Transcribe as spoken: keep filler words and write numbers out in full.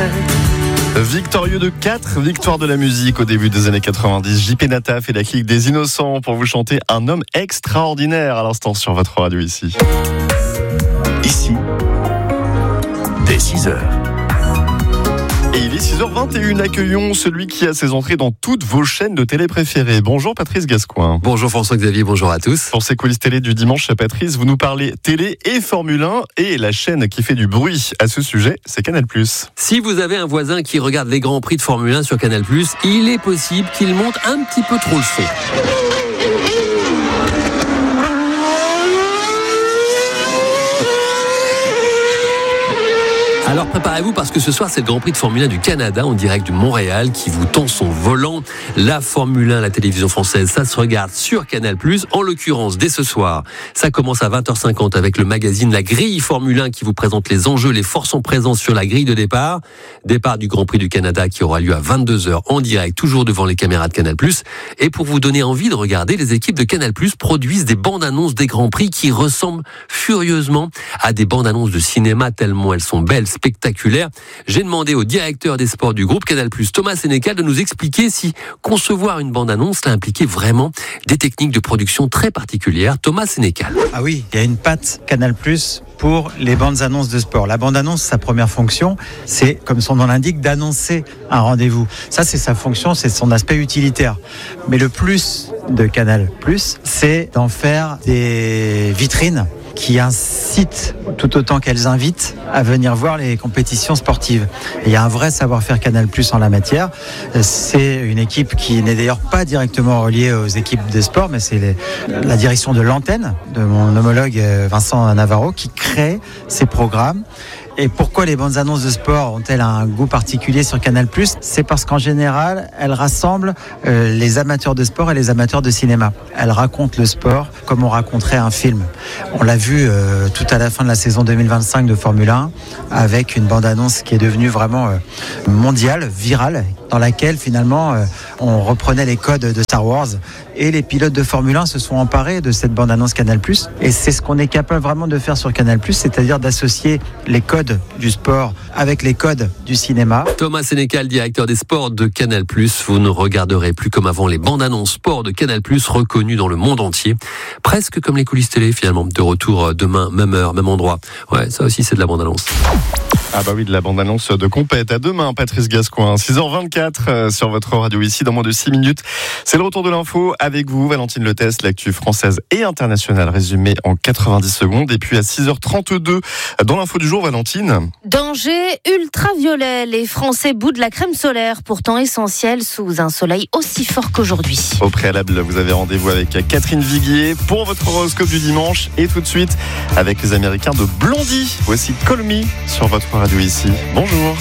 Victorieux de quatre victoires de la musique au début des années quatre-vingt-dix, J P Nataf et la clique des Innocents pour vous chanter Un homme extraordinaire à l'instant sur votre radio ici. Ici, dès six heures. Et il est six heures vingt et une, accueillons celui qui a ses entrées dans toutes vos chaînes de télé préférées. Bonjour Patrice Gascoin. Bonjour François-Xavier, bonjour à tous. Pour ces coulisses télé du dimanche, Patrice, vous nous parlez télé et Formule un, et la chaîne qui fait du bruit à ce sujet, c'est Canal plus. Si vous avez un voisin qui regarde les Grands Prix de Formule un sur Canal plus, il est possible qu'il monte un petit peu trop le son. Alors préparez-vous parce que ce soir c'est le Grand Prix de Formule un du Canada en direct de Montréal qui vous tend son volant. La Formule un, la télévision française, ça se regarde sur Canal plus. En l'occurrence, dès ce soir, ça commence à vingt heures cinquante avec le magazine La Grille Formule un qui vous présente les enjeux, les forces en présence sur la grille de départ. Départ du Grand Prix du Canada qui aura lieu à vingt-deux heures en direct, toujours devant les caméras de Canal plus. Et pour vous donner envie de regarder, les équipes de Canal plus produisent des bandes annonces des Grands Prix qui ressemblent furieusement à des bandes annonces de cinéma tellement elles sont belles, spectaculaire. J'ai demandé au directeur des sports du groupe Canal plus, Thomas Sénécal, de nous expliquer si concevoir une bande-annonce cela impliquait vraiment des techniques de production très particulières. Thomas Sénécal. Ah oui, il y a une patte Canal plus pour les bandes annonces de sport. La bande-annonce, sa première fonction, c'est, comme son nom l'indique, d'annoncer un rendez-vous. Ça, c'est sa fonction, c'est son aspect utilitaire. Mais le plus de Canal plus, c'est d'en faire des vitrines qui incitent tout autant qu'elles invitent à venir voir les compétitions sportives. Et il y a un vrai savoir-faire Canal plus en la matière. C'est une équipe qui n'est d'ailleurs pas directement reliée aux équipes des sports, mais c'est les, la direction de l'antenne de mon homologue Vincent Navarro qui crée ces programmes. Et pourquoi les bandes annonces de sport ont-elles un goût particulier sur Canal plus ? C'est parce qu'en général, elles rassemblent euh, les amateurs de sport et les amateurs de cinéma. Elles racontent le sport comme on raconterait un film. On l'a vu euh, tout à la fin de la saison deux mille vingt-cinq de Formule un, avec une bande annonce qui est devenue vraiment euh, mondiale, virale, dans laquelle finalement euh, on reprenait les codes de Star Wars. Et les pilotes de Formule un se sont emparés de cette bande annonce Canal plus. Et c'est ce qu'on est capable vraiment de faire sur Canal plus, c'est-à-dire d'associer les codes du sport avec les codes du cinéma. Thomas Sénécal, directeur des sports de Canal plus. Vous ne regarderez plus comme avant les bandes annonces sport de Canal plus reconnues dans le monde entier. Presque comme les coulisses télé finalement. De retour demain, même heure, même endroit. Ouais, ça aussi c'est de la bande annonce. Ah bah oui, de la bande-annonce de compète. À demain, Patrice Gascoin. six heures vingt-quatre euh, sur votre radio ici, dans moins de six minutes. C'est le retour de l'info avec vous, Valentine Leteste, l'actu française et internationale résumée en quatre-vingt-dix secondes. Et puis à six heures trente-deux, dans l'info du jour, Valentine. Danger ultraviolet. Les Français boudent la crème solaire, pourtant essentielle sous un soleil aussi fort qu'aujourd'hui. Au préalable, vous avez rendez-vous avec Catherine Viguier pour votre horoscope du dimanche. Et tout de suite, avec les Américains de Blondie. Voici Call Me sur votre radio ici. Bonjour.